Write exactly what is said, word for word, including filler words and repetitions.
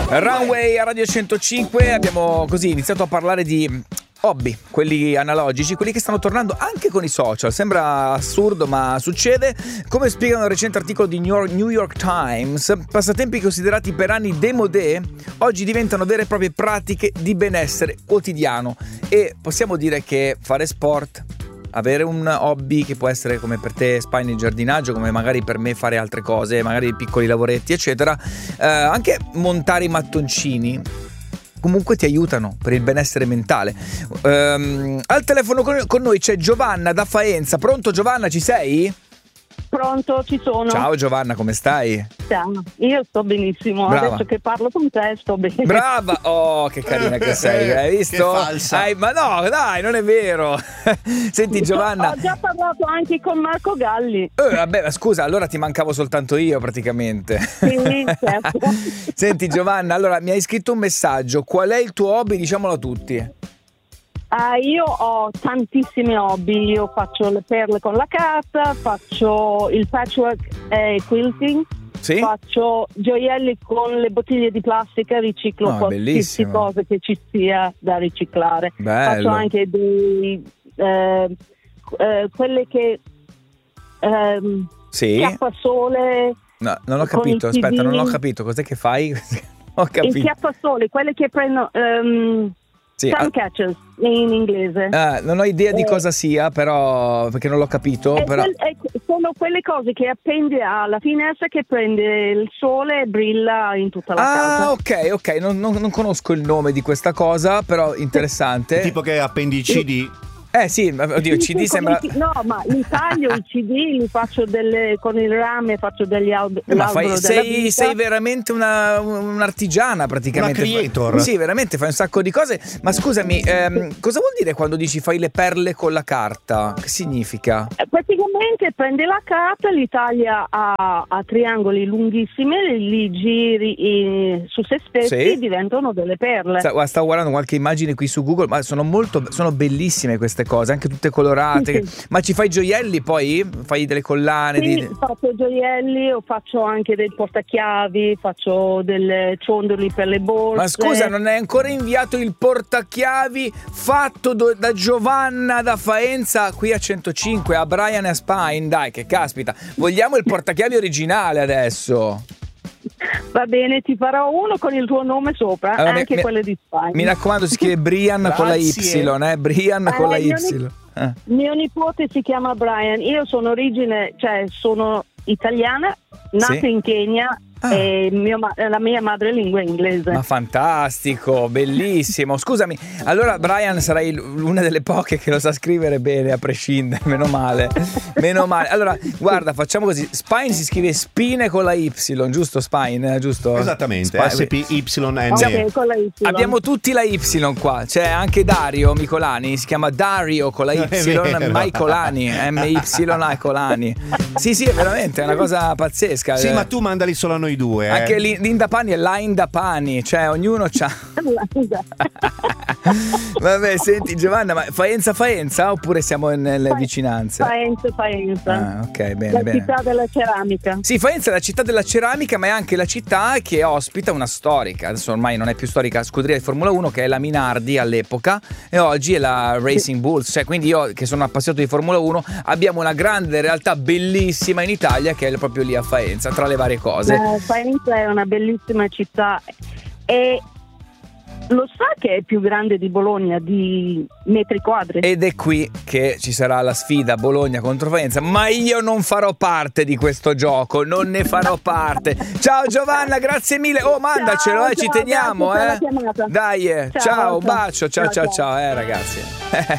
Runway a Radio centocinque, abbiamo così iniziato a parlare di hobby, quelli analogici, quelli che stanno tornando anche con i social. Sembra assurdo, ma succede. Come spiega un recente articolo di New York, New York Times, passatempi considerati per anni démodé oggi diventano vere e proprie pratiche di benessere quotidiano. E possiamo dire che fare sport, avere un hobby che può essere come per te Spine il giardinaggio, come magari per me fare altre cose, magari piccoli lavoretti eccetera, eh, anche montare i mattoncini comunque ti aiutano per il benessere mentale. Um, al telefono con, con noi c'è Giovanna da Faenza. Pronto Giovanna, ci sei? Pronto, ci sono. Ciao Giovanna, come stai? Ciao, io sto benissimo. Brava. Adesso che parlo con te sto bene. Brava! Oh, che carina che sei, hai visto? Che falsa. Hai, ma no, dai, non è vero. Senti Giovanna, Ho già parlato anche con Marco Galli. eh, vabbè, ma scusa, allora ti mancavo soltanto io praticamente. Sì, certo. Senti Giovanna, allora mi hai scritto un messaggio. Qual è il tuo hobby? Diciamolo a tutti. Ah, io ho tantissimi hobby. Io faccio le perle con la carta, faccio il patchwork e quilting. Sì? Faccio gioielli con le bottiglie di plastica, riciclo Oh, qualsiasi bellissimo. cosa che ci sia da riciclare. Bello. Faccio anche dei eh, eh, quelle che ehm, Sì? chiappasole. No, non ho con capito, i C D. aspetta, non ho capito. Cos'è che fai? Ho Il capito. chiappasole, quelle che prendono um, Sì, sun ah- catchers in inglese. Ah, non ho idea di Eh. cosa sia, però perché non l'ho capito. E Però... quel- e sono quelle cose che appendi alla finestra che prende il sole e brilla in tutta la Ah, casa. ok, ok, non, non- non conosco il nome di questa cosa, però interessante. Tipo che appendi i C D. Eh sì, ma- oddio, il C D Sì, sembra... come si- No, ma li taglio i C D, li faccio delle, con il rame, faccio degli aud- Eh, ma l'albero fai, della sei, vita. sei veramente una, un'artigiana praticamente. Una creator. Sì, veramente fai un sacco di cose. Ma scusami, ehm, cosa vuol dire quando dici fai le perle con la carta? Che significa? Eh, Praticamente prende la carta, li taglia a, a triangoli lunghissimi, li giri in- su se stessi Sì. e diventano delle perle. Sta- guarda, stavo guardando qualche immagine qui su Google, ma sono molto, sono bellissime queste cose, anche tutte colorate. Sì, sì. Ma ci fai gioielli poi? Fai delle collane? Sì, di- faccio gioielli o faccio anche dei portachiavi, faccio delle ciondoli per le borse. Ma scusa, non hai ancora inviato il portachiavi fatto do- da Giovanna da Faenza qui a centocinque, a Brian e a Spine? Dai, che caspita. Vogliamo il portachiavi originale adesso. Va bene, ti farò uno con il tuo nome sopra, Allora, mi- anche mi- quello di Spine. Mi raccomando, si scrive Brian con la Y, Grazie. eh? Brian Eh, con la io Y. ne- Eh. Mio nipote si chiama Brian, io sono origine, cioè sono italiana, nata Sì. in Kenya Ah. e mio ma- la mia madrelingua è inglese. Ma fantastico, bellissimo. Scusami, allora Brian sarai l- una delle poche che lo sa scrivere bene a prescindere, meno male. Meno male. Allora, guarda, facciamo così. Spine si scrive spine con la Y, giusto Spine? Giusto? Esattamente, Spine. S P Y N. Ok, con la Y. Abbiamo tutti la Y qua, c'è anche Dario Micolani, si chiama Dario con la Y, È vero. Maicolani, M Y Colani. Sì, sì, è veramente è una cosa pazzesca. Sì, ma tu mandali solo a noi due. eh. Anche Lin- Linda Pani e Linda Pani, cioè ognuno c'ha. Vabbè, senti Giovanna, ma Faenza Faenza oppure siamo nelle vicinanze? Faenza, Faenza. Ah, ok, bene, la bene. città della ceramica. Sì, Faenza è la città della ceramica, ma è anche la città che ospita una storica, adesso ormai non è più storica, scuderia di Formula uno, che è la Minardi all'epoca, e oggi è la Racing Bulls. Cioè, quindi io che sono appassionato di Formula uno, abbiamo una grande realtà bellissima in Italia che è proprio lì a Faenza, tra le varie cose. Eh, Faenza è una bellissima città e lo sa che è più grande di Bologna di metri quadri? Ed è qui che ci sarà la sfida Bologna contro Faenza, ma io non farò parte di questo gioco, non ne farò parte. Ciao Giovanna, grazie mille. Oh, mandacelo, Ciao, eh, ci ciao, teniamo, grazie per eh. la chiamata. Dai, eh. Ciao, ciao, ciao. bacio, ciao, ciao, Ciao, ciao, ciao. eh, ragazzi.